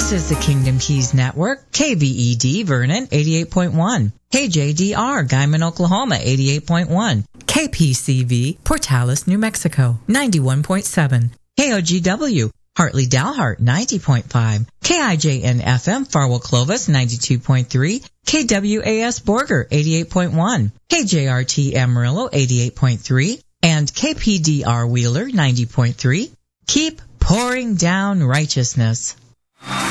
This is the Kingdom Keys Network, KVED Vernon 88.1, KJDR Guyman, Oklahoma 88.1, KPCV Portales, New Mexico 91.7, KOGW Hartley Dalhart 90.5, KIJN FM Farwell Clovis 92.3, KWAS Borger 88.1, KJRT Amarillo 88.3, and KPDR Wheeler 90.3. Keep pouring down righteousness.